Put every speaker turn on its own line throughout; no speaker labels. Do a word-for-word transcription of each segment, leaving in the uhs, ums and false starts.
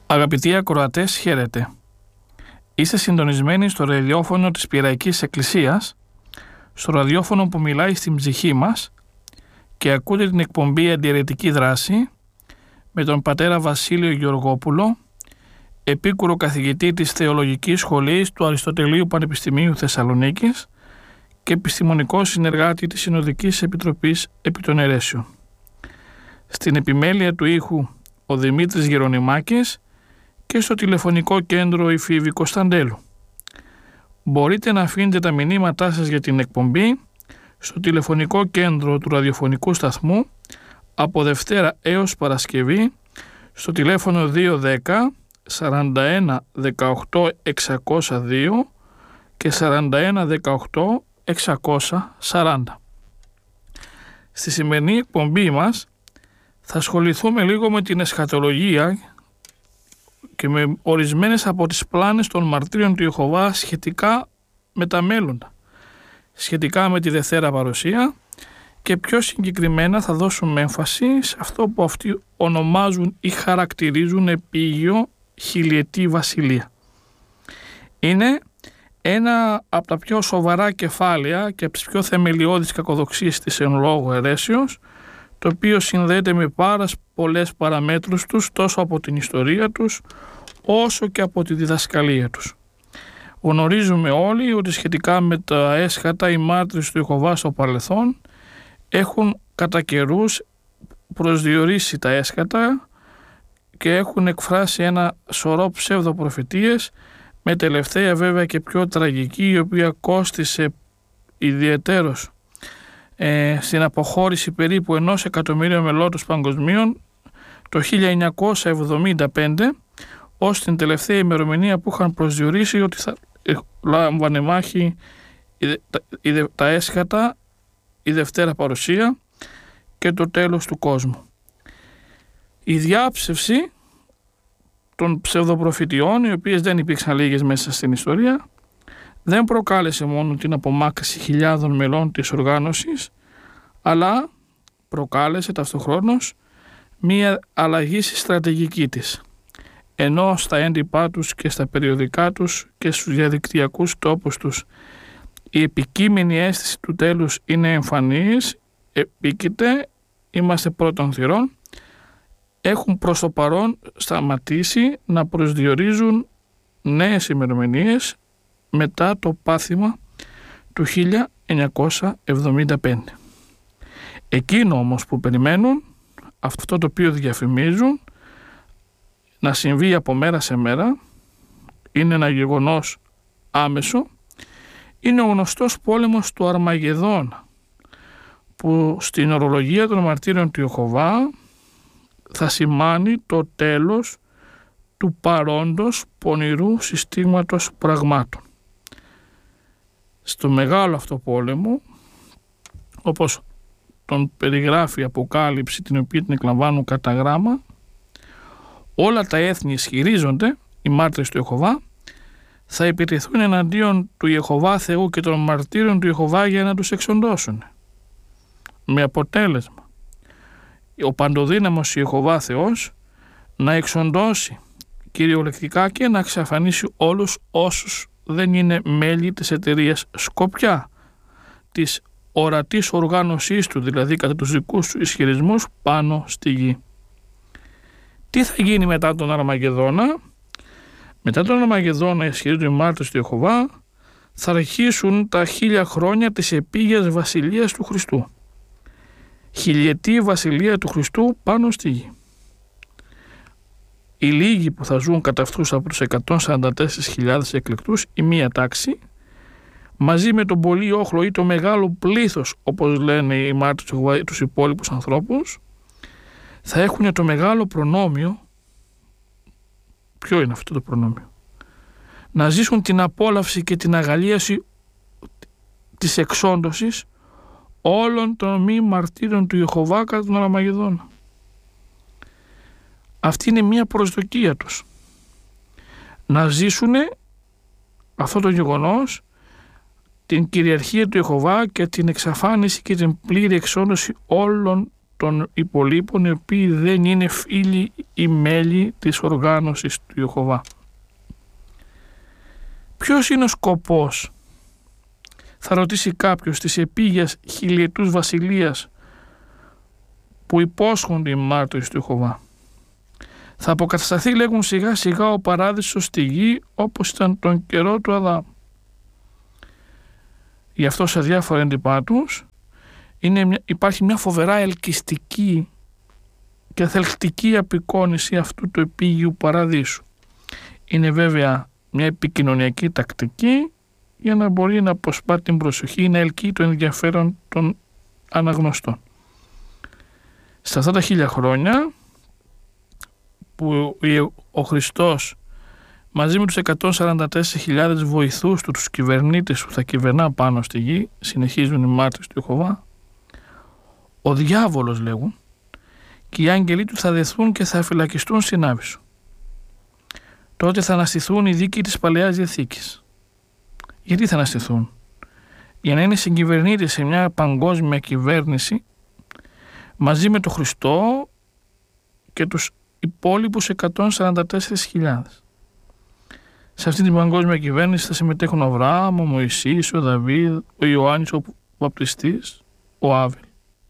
Αγαπητοί ακροατές, χαίρετε. Είστε συντονισμένοι στο ραδιόφωνο της Πειραϊκής Εκκλησίας, στο ραδιόφωνο που μιλάει στην ψυχή μας, και ακούτε την εκπομπή Αντιαιρετική Δράση με τον πατέρα Βασίλειο Γεωργόπουλο, επίκουρο καθηγητή της Θεολογικής Σχολής του Αριστοτελείου Πανεπιστημίου Θεσσαλονίκης και επιστημονικό συνεργάτη της Συνοδικής Επιτροπής επί των Αιρέσεων. Στην επιμέλεια του ήχου ο Δημήτρης Γερονιμάκης και στο τηλεφωνικό κέντρο η Φίβη Κωνσταντέλου. Μπορείτε να αφήνετε τα μηνύματά σας για την εκπομπή στο τηλεφωνικό κέντρο του ραδιοφωνικού σταθμού από Δευτέρα έως Παρασκευή στο τηλέφωνο δύο ένα μηδέν σαράντα ένα δεκαοκτώ εξακόσια δύο και σαράντα ένα δεκαοκτώ εξακόσια σαράντα. Στη σημερινή εκπομπή μας θα ασχοληθούμε λίγο με την εσχατολογία και με ορισμένες από τις πλάνες των μαρτύρων του Ιεχωβά σχετικά με τα μέλλοντα, σχετικά με τη Δευτέρα Παρουσία, και πιο συγκεκριμένα θα δώσουμε έμφαση σε αυτό που αυτοί ονομάζουν ή χαρακτηρίζουν επίγειο χιλιετή βασιλεία. Είναι ένα από τα πιο σοβαρά κεφάλαια και από τις πιο θεμελιώδεις κακοδοξίες της εν λόγω αιρέσεως, το οποίο συνδέεται με πάρα πολλές παραμέτρους τους, τόσο από την ιστορία τους όσο και από τη διδασκαλία τους. Γνωρίζουμε όλοι ότι σχετικά με τα έσχατα οι μάρτυρες του Ιεχωβά στο παρελθόν έχουν κατά καιρούς προσδιορίσει τα έσχατα και έχουν εκφράσει ένα σωρό ψευδοπροφητείες, με τελευταία βέβαια και πιο τραγική, η οποία κόστισε ιδιαιτέρως ε, στην αποχώρηση περίπου ενός εκατομμύριου μελώτος παγκοσμίων το χίλια εννιακόσια εβδομήντα πέντε, ως την τελευταία ημερομηνία που είχαν προσδιορίσει ότι θα λάμβανε μάχη τα, τα έσχατα, η Δευτέρα Παρουσία και το τέλος του κόσμου. Η διάψευση των ψευδοπροφητιών, οι οποίες δεν υπήρξαν λίγες μέσα στην ιστορία, δεν προκάλεσε μόνο την απομάκρυνση χιλιάδων μελών της οργάνωσης, αλλά προκάλεσε ταυτοχρόνως μία αλλαγή στη στρατηγική της. Ενώ στα έντυπά τους και στα περιοδικά τους και στους διαδικτυακούς τόπους τους η επικείμενη αίσθηση του τέλους είναι εμφανής, επίκειται, είμαστε πρώτων θυρών, έχουν προς το παρόν σταματήσει να προσδιορίζουν νέες ημερομηνίες μετά το πάθημα του χίλια εννιακόσια εβδομήντα πέντε. Εκείνο όμως που περιμένουν, αυτό το οποίο διαφημίζουν να συμβεί από μέρα σε μέρα, είναι ένα γεγονός άμεσο, είναι ο γνωστός πόλεμος του Αρμαγεδόνα, που στην ορολογία των μαρτύρων του Ιεχωβά θα σημάνει το τέλος του παρόντος πονηρού συστήματος πραγμάτων. Στο μεγάλο αυτό πόλεμο, όπως τον περιγράφει η Αποκάλυψη, την οποία την εκλαμβάνουν κατά γράμμα, όλα τα έθνη ισχυρίζονται, οι μάρτυρες του Ιεχωβά, θα επιτεθούν εναντίον του Ιεχωβά Θεού και των μαρτύρων του Ιεχωβά για να τους εξοντώσουν. Με αποτέλεσμα ο παντοδύναμος Ιεχωβά Θεός να εξοντώσει κυριολεκτικά και να εξαφανίσει όλους όσους δεν είναι μέλη της εταιρείας Σκοπιά, της ορατής οργάνωσής του, δηλαδή κατά τους δικούς του ισχυρισμούς, πάνω στη γη. Τι θα γίνει μετά τον Αρμαγεδόνα? Μετά τον Αρμαγεδόνα, ισχυρίζονται οι μάρτυρες του Ιεχωβά, θα αρχίσουν τα χίλια χρόνια της επίγειας βασιλείας του Χριστού. Χιλιετή βασιλεία του Χριστού πάνω στη γη. Οι λίγοι που θα ζουν κατά αυτούς από τους εκατόν σαράντα τέσσερις χιλιάδες εκλεκτούς, η μία τάξη, μαζί με τον πολύ όχλο ή το μεγάλο πλήθος, όπως λένε οι μάρτυρες του Ιεχωβά, τους υπόλοιπους ανθρώπους, θα έχουν το μεγάλο προνόμιο. Ποιο είναι αυτό το προνόμιο? Να ζήσουν την απόλαυση και την αγαλίαση της εξόντωσης όλων των μη μαρτύρων του Ιεχωβά κατά τον Αρμαγεδόνα. Αυτή είναι μια προσδοκία τους. Να ζήσουν αυτό το γεγονός, την κυριαρχία του Ιεχωβά και την εξαφάνιση και την πλήρη εξόντωση όλων των υπολείπων οι οποίοι δεν είναι φίλοι ή μέλη της οργάνωσης του Ιεχωβά. Ποιος είναι ο σκοπός, θα ρωτήσει κάποιος, της επίγειας χιλιετούς βασιλείας που υπόσχονται οι μάρτυρες του Ιεχωβά? Θα αποκατασταθεί, λέγουν, σιγά σιγά ο παράδεισος στη γη όπως ήταν τον καιρό του Αδάμ. Γι' αυτό σε διάφορα έντυπά τους είναι μια, υπάρχει μια φοβερά ελκυστική και θελκτική απεικόνηση αυτού του επίγειου παραδείσου. Είναι βέβαια μια επικοινωνιακή τακτική για να μπορεί να αποσπά την προσοχή ή να ελκύει το ενδιαφέρον των αναγνωστών. Σε αυτά τα χίλια χρόνια που ο Χριστός μαζί με τους εκατόν σαράντα τέσσερις χιλιάδες βοηθούς του, τους κυβερνήτες που θα κυβερνά πάνω στη γη, συνεχίζουν οι μάρτυρες του Ιεχωβά, ο διάβολος, λέγουν, και οι άγγελοι του θα δεθούν και θα φυλακιστούν στην Άβυσσο. Τότε θα αναστηθούν οι δίκοι της Παλαιάς Διαθήκης. Γιατί θα αναστηθούν? Για να είναι συγκυβερνήτες σε μια παγκόσμια κυβέρνηση μαζί με τον Χριστό και τους υπόλοιπους εκατόν σαράντα τέσσερις χιλιάδες. Σε αυτή την παγκόσμια κυβέρνηση θα συμμετέχουν ο Αβραάμ, ο Μωυσής, ο Δαβίδ, ο Ιωάννης ο Βαπτιστής, ο Άβελ.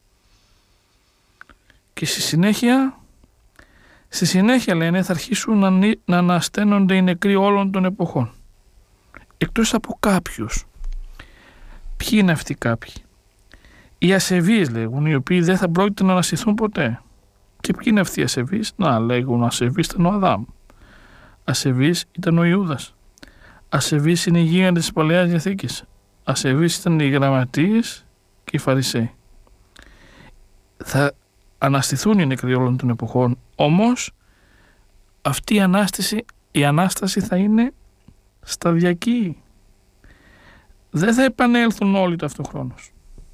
Και στη συνέχεια, στη συνέχεια λένε, θα αρχίσουν να, να ανασταίνονται οι νεκροί όλων των εποχών. Εκτός από κάποιους. Ποιοι είναι αυτοί κάποιοι? Οι ασεβείς, λέγουν, οι οποίοι δεν θα πρόκειται να αναστηθούν ποτέ. Και ποιοι είναι αυτοί οι ασεβείς? Να, λέγουν, ασεβείς ήταν ο Αδάμ. Ασεβείς ήταν ο Ιούδας. Ασεβείς είναι οι γίγαντες της Παλαιάς Διαθήκης. Ασεβείς ήταν οι γραμματείες και οι Φαρισαίοι. Θα αναστηθούν οι νεκροί όλων των εποχών, όμως αυτή η Ανάσταση, η Ανάσταση θα είναι σταδιακή. Δεν θα επανέλθουν όλοι ταυτοχρόνως.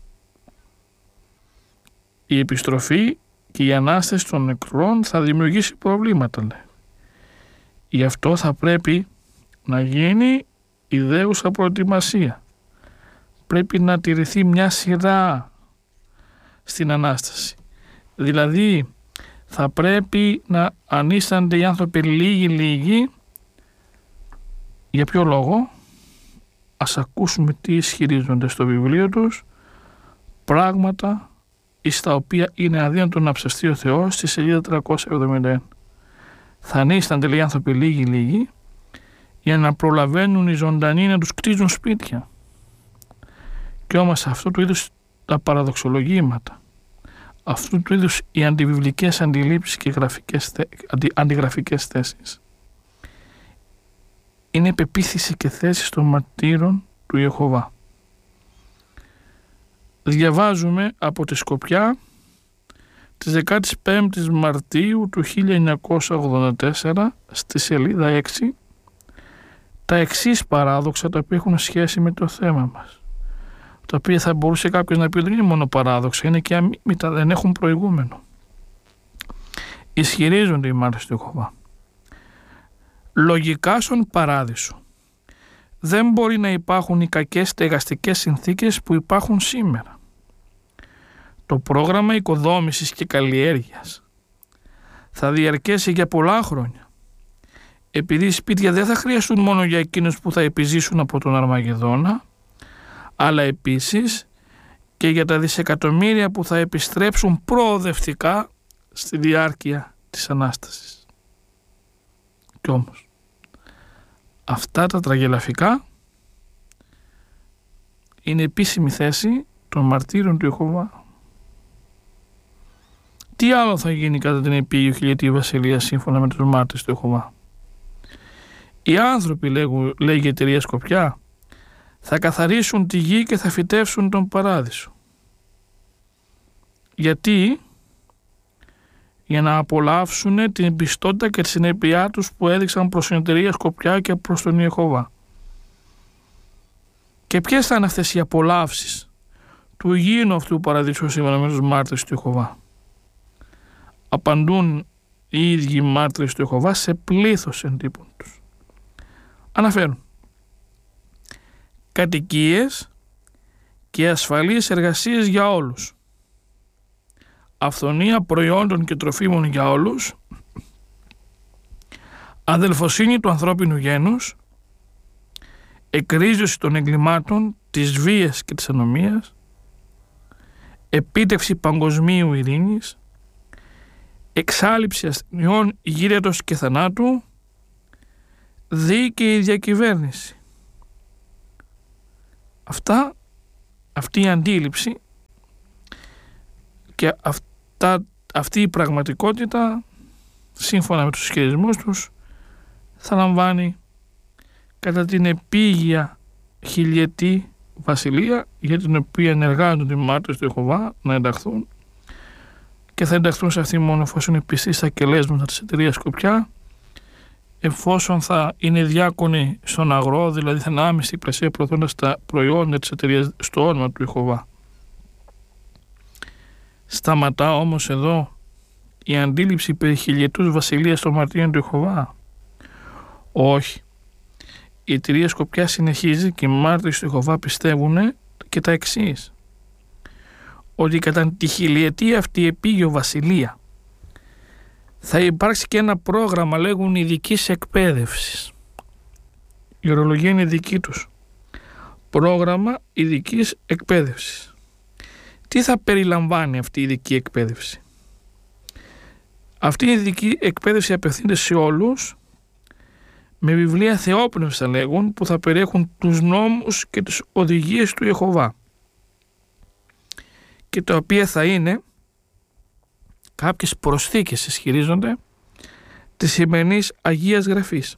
Η επιστροφή και η Ανάσταση των νεκρών θα δημιουργήσει προβλήματα, λέει. Γι' αυτό θα πρέπει να γίνει ιδέουσα προετοιμασία. Πρέπει να τηρηθεί μια σειρά στην Ανάσταση. Δηλαδή θα πρέπει να ανίστανται οι άνθρωποι λίγοι λίγοι. Για ποιο λόγο? Ας ακούσουμε τι ισχυρίζονται στο βιβλίο τους, πράγματα εις τα οποία είναι αδύνατο να ψευστεί ο Θεός, στη σελίδα τριακόσια εβδομήντα ένα. Θα ανίστανται, λέει, οι άνθρωποι λίγοι λίγοι για να προλαβαίνουν οι ζωντανοί να τους κτίζουν σπίτια. Και όμως αυτού του είδους τα παραδοξολογήματα, αυτού του είδους οι αντιβιβλικές αντιλήψεις και γραφικές, αντι, αντιγραφικές θέσεις είναι πεποίθηση και θέση των μαρτύρων του Ιεχωβά. Διαβάζουμε από τη Σκοπιά της δεκαπέντε Μαρτίου του χίλια εννιακόσια ογδόντα τέσσερα στη σελίδα έξι τα εξής παράδοξα, τα οποία έχουν σχέση με το θέμα μας, τα οποία θα μπορούσε κάποιος να πει δεν είναι μόνο παράδοξα, είναι και αμίμητα, δεν έχουν προηγούμενο. Ισχυρίζονται οι μάρτυρες του Ιεχωβά. Λογικά στον παράδεισο δεν μπορεί να υπάρχουν οι κακές στεγαστικές συνθήκες που υπάρχουν σήμερα. Το πρόγραμμα οικοδόμησης και καλλιέργειας θα διαρκέσει για πολλά χρόνια, επειδή οι σπίτια δεν θα χρειαστούν μόνο για εκείνους που θα επιζήσουν από τον Αρμαγεδόνα, αλλά επίσης και για τα δισεκατομμύρια που θα επιστρέψουν προοδευτικά στη διάρκεια της Ανάστασης. Κι όμως αυτά τα τραγελαφικά είναι επίσημη θέση των μαρτύρων του Ιεχωβά. Τι άλλο θα γίνει κατά την επίγειο χιλιετή βασιλεία σύμφωνα με τους μάρτυρες του Ιεχωβά? Οι άνθρωποι, λέγου, λέγει η εταιρεία Σκοπιά, θα καθαρίσουν τη γη και θα φυτεύσουν τον παράδεισο. Γιατί? Για να απολαύσουν την πιστότητα και τη συνέπειά τους που έδειξαν προς την εταιρεία Σκοπιά και προς τον Ιεχωβά. Και ποιες θα είναι αυτές οι απολαύσεις του υγιεινού αυτού του παραδείσου σύμφωνα με τους μάρτυρες του Ιεχωβά? Απαντούν οι ίδιοι μάρτυρες του Ιεχωβά σε πλήθος εντύπων τους. Αναφέρουν κατοικίες και ασφαλείς εργασίες για όλους, αυθονία προϊόντων και τροφίμων για όλους, αδελφοσύνη του ανθρώπινου γένους, εκρίζωση των εγκλημάτων, της βίας και της ανομίας, επίτευξη παγκοσμίου ειρήνης, εξάλειψη ασθενειών, γύρετος και θανάτου, δίκαιη διακυβέρνηση. Αυτά, αυτή η αντίληψη και αυτά, αυτή η πραγματικότητα, σύμφωνα με τους ισχυρισμούς τους, θα λαμβάνει κατά την επίγεια χιλιετή βασιλεία, για την οποία ενεργάζονται οι μάρτυρες του Ιεχωβά να ενταχθούν, και θα ενταχθούν σε αυτή μόνο εφόσον είναι πιστοί στα κελέσματα της εταιρείας Σκοπιά, εφόσον θα είναι διάκονοι στον αγρό, δηλαδή θα είναι άμεση υπηρεσία προωθώντας τα προϊόντα της εταιρείας στο όνομα του Ιεχωβά. Σταματά όμως εδώ η αντίληψη περί χιλιετούς βασιλείας των μαρτύρων του Ιεχωβά? Όχι. Η εταιρεία Σκοπιά συνεχίζει και οι μάρτυρες του Ιεχωβά πιστεύουν και τα εξής: ότι κατά τη χιλιετή αυτή επίγειο βασιλεία θα υπάρξει και ένα πρόγραμμα, λέγουν, ειδικής εκπαίδευσης. Η ορολογία είναι δική τους. Πρόγραμμα ειδικής εκπαίδευσης. Τι θα περιλαμβάνει αυτή η ειδική εκπαίδευση? Αυτή η ειδική εκπαίδευση απευθύνεται σε όλους, με βιβλία θεόπνευσης, θα λέγουν, που θα περιέχουν τους νόμους και τις οδηγίες του Ιεχωβά, και τα οποία θα είναι κάποιες προσθήκες, ισχυρίζονται, της σημερινής Αγίας Γραφής.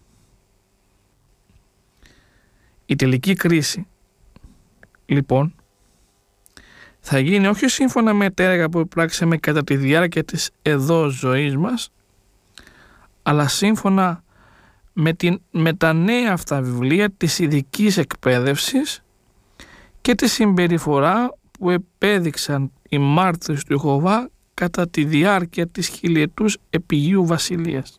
Η τελική κρίση, λοιπόν, θα γίνει όχι σύμφωνα με τα έργα που πράξαμε κατά τη διάρκεια της εδώ ζωής μας, αλλά σύμφωνα με, την, με τα νέα αυτά βιβλία της ειδικής εκπαίδευσης και τη συμπεριφορά που επέδειξαν οι μάρτυρες του Ιεχωβά κατά τη διάρκεια της χιλιετούς επιγείου βασιλείας.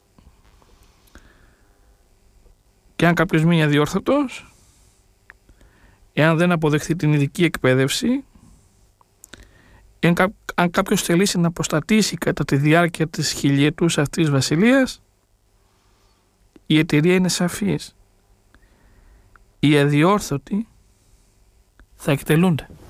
Και αν κάποιος μείνει αδιόρθωτος, εάν δεν αποδεχθεί την ειδική εκπαίδευση, εάν κα, αν κάποιος θελήσει να αποστατήσει κατά τη διάρκεια της χιλιετούς αυτής βασιλείας, η εταιρεία είναι σαφής: οι αδιόρθωτοι θα εκτελούνται.